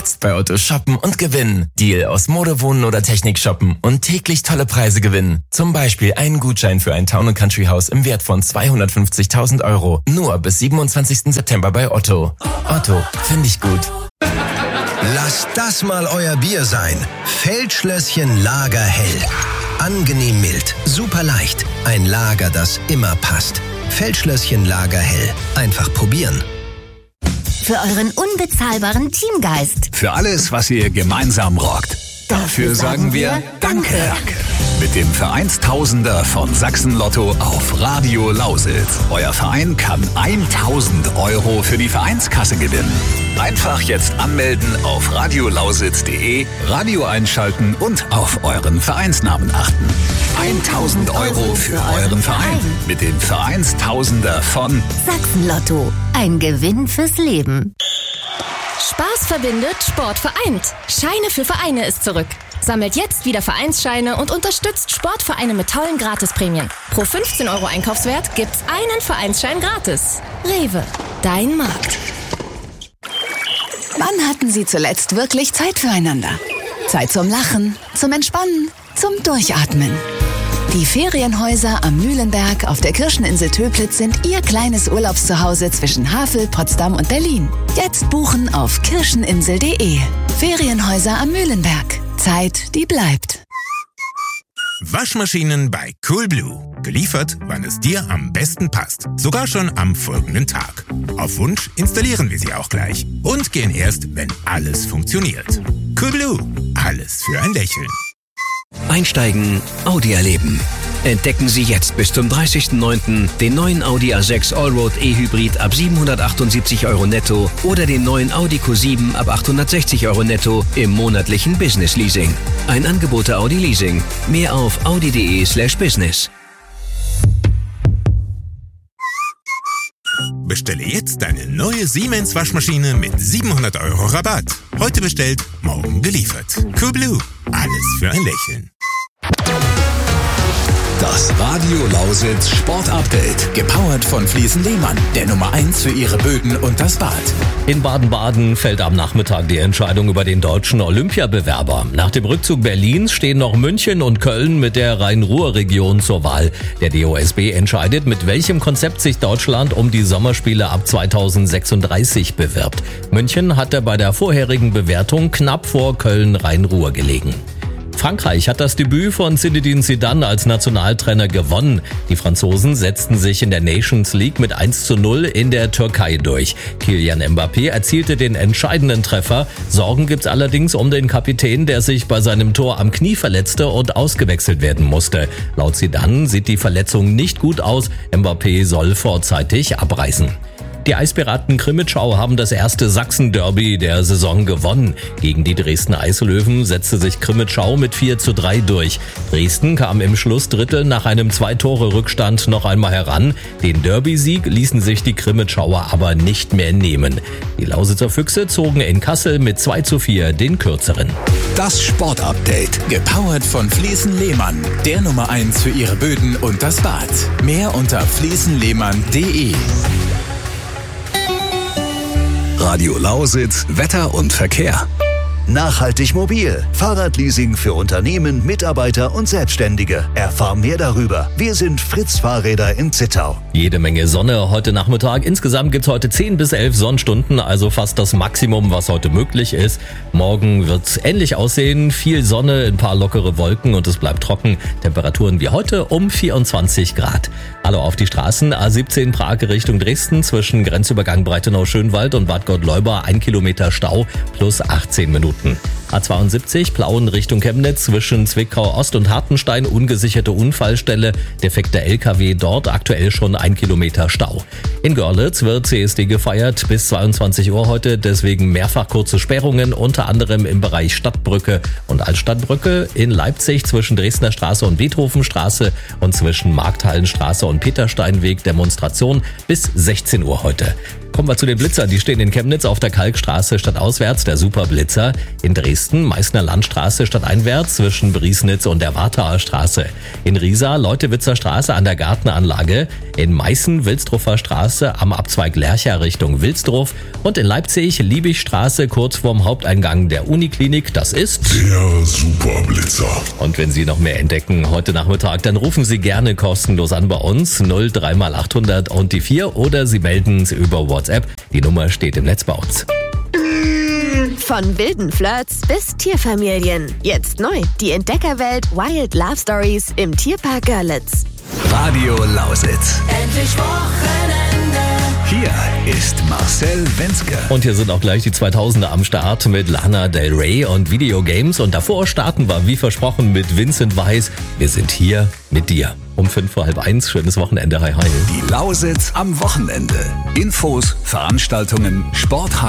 Jetzt bei Otto shoppen und gewinnen. Deal aus Mode, Wohnen oder Technik shoppen und täglich tolle Preise gewinnen. Zum Beispiel einen Gutschein für ein Town & Country Haus im Wert von 250.000 €. Nur bis 27. September bei Otto. Otto, finde ich gut. Lasst das mal euer Bier sein. Feldschlösschen Lager Hell. Angenehm mild, super leicht. Ein Lager, das immer passt. Feldschlösschen Lager Hell. Einfach probieren. Für euren unbezahlbaren Teamgeist. Für alles, was ihr gemeinsam rockt. Dafür sagen wir Danke. Mit dem Vereinstausender von Sachsen Lotto auf Radio Lausitz. Euer Verein kann 1.000 € für die Vereinskasse gewinnen. Einfach jetzt anmelden auf radiolausitz.de, Radio einschalten und auf euren Vereinsnamen achten. 1.000 € für euren Verein mit dem Vereinstausender von Sachsen Lotto. Ein Gewinn fürs Leben. Spaß verbindet, Sport vereint. Scheine für Vereine ist zurück. Sammelt jetzt wieder Vereinsscheine und unterstützt Sportvereine mit tollen Gratisprämien. Pro 15 € Einkaufswert gibt's einen Vereinsschein gratis. Rewe, dein Markt. Wann hatten Sie zuletzt wirklich Zeit füreinander? Zeit zum Lachen, zum Entspannen, zum Durchatmen. Die Ferienhäuser am Mühlenberg auf der Kirscheninsel Töplitz sind Ihr kleines Urlaubszuhause zwischen Havel, Potsdam und Berlin. Jetzt buchen auf kirscheninsel.de. Ferienhäuser am Mühlenberg. Zeit, die bleibt. Waschmaschinen bei Coolblue. Geliefert, wann es dir am besten passt. Sogar schon am folgenden Tag. Auf Wunsch installieren wir sie auch gleich. Und gehen erst, wenn alles funktioniert. Coolblue. Alles für ein Lächeln. Einsteigen, Audi erleben. Entdecken Sie jetzt bis zum 30.09. den neuen Audi A6 Allroad E-Hybrid ab 778 € netto oder den neuen Audi Q7 ab 860 € netto im monatlichen Business Leasing. Ein Angebot der Audi Leasing. Mehr auf audi.de/business. Bestelle jetzt deine neue Siemens Waschmaschine mit 700 € Rabatt. Heute bestellt, morgen geliefert. Coolblue. Alles für ein Lächeln. Das Radio Lausitz Sport Update. Gepowert von Fliesen Lehmann, der Nummer 1 für ihre Böden und das Bad. In Baden-Baden fällt am Nachmittag die Entscheidung über den deutschen Olympiabewerber. Nach dem Rückzug Berlins stehen noch München und Köln mit der Rhein-Ruhr-Region zur Wahl. Der DOSB entscheidet, mit welchem Konzept sich Deutschland um die Sommerspiele ab 2036 bewirbt. München hatte bei der vorherigen Bewertung knapp vor Köln-Rhein-Ruhr gelegen. Frankreich hat das Debüt von Zinedine Zidane als Nationaltrainer gewonnen. Die Franzosen setzten sich in der Nations League mit 1:0 in der Türkei durch. Kylian Mbappé erzielte den entscheidenden Treffer. Sorgen gibt's allerdings um den Kapitän, der sich bei seinem Tor am Knie verletzte und ausgewechselt werden musste. Laut Zidane sieht die Verletzung nicht gut aus. Mbappé soll vorzeitig abreisen. Die Eispiraten Krimitschau haben das erste Sachsen-Derby der Saison gewonnen. Gegen die Dresdner Eislöwen setzte sich Krimitschau mit 4:3 durch. Dresden kam im Schlussdrittel nach einem 2-Tore-Rückstand noch einmal heran. Den Derby-Sieg ließen sich die Krimitschauer aber nicht mehr nehmen. Die Lausitzer Füchse zogen in Kassel mit 2:4 den kürzeren. Das Sport-Update. Gepowert von Fliesen Lehmann, der Nummer 1 für ihre Böden und das Bad. Mehr unter fliesenlehmann.de. Radio Lausitz, Wetter und Verkehr. Nachhaltig mobil. Fahrradleasing für Unternehmen, Mitarbeiter und Selbstständige. Erfahr mehr darüber. Wir sind Fritz Fahrräder in Zittau. Jede Menge Sonne heute Nachmittag. Insgesamt gibt's heute 10 bis 11 Sonnenstunden, also fast das Maximum, was heute möglich ist. Morgen wird's ähnlich aussehen. Viel Sonne, ein paar lockere Wolken und es bleibt trocken. Temperaturen wie heute um 24 Grad. Hallo auf die Straßen. A17 Prag Richtung Dresden zwischen Grenzübergang Breitenau-Schönwald und Bad Gottleuba 1 Kilometer Stau plus 18 Minuten. A72 Plauen Richtung Chemnitz zwischen Zwickau Ost und Hartenstein ungesicherte Unfallstelle, defekter LKW dort aktuell schon 1 Kilometer Stau. In Görlitz wird CSD gefeiert bis 22 Uhr heute, deswegen mehrfach kurze Sperrungen, unter anderem im Bereich Stadtbrücke und Altstadtbrücke, in Leipzig zwischen Dresdner Straße und Beethovenstraße und zwischen Markthallenstraße und Petersteinweg Demonstration bis 16 Uhr heute. Kommen wir zu den Blitzern. Die stehen in Chemnitz auf der Kalkstraße stadtauswärts, der Superblitzer. In Dresden, Meißner Landstraße stadteinwärts zwischen Briesnitz und der Wartauer Straße. In Riesa, Leutewitzer Straße an der Gartenanlage. In Meißen, Wilsdruffer Straße am Abzweig Lercha Richtung Wilsdruf. Und in Leipzig, Liebigstraße kurz vorm Haupteingang der Uniklinik. Das ist der Superblitzer. Und wenn Sie noch mehr entdecken heute Nachmittag, dann rufen Sie gerne kostenlos an bei uns 03 mal 800 und die 4 oder Sie melden es über WhatsApp. Die Nummer steht im Netz bei uns. Von wilden Flirts bis Tierfamilien. Jetzt neu, die Entdeckerwelt Wild Love Stories im Tierpark Görlitz. Radio Lausitz. Endlich Wochenende. Hier ist Marcel Wenzke. Und hier sind auch gleich die 2000er am Start mit Lana Del Rey und Videogames. Und davor starten wir, wie versprochen, mit Vincent Weiss. Wir sind hier mit dir. Um 1:05. Schönes Wochenende. Hi, hi. Die Lausitz am Wochenende. Infos, Veranstaltungen, Sport.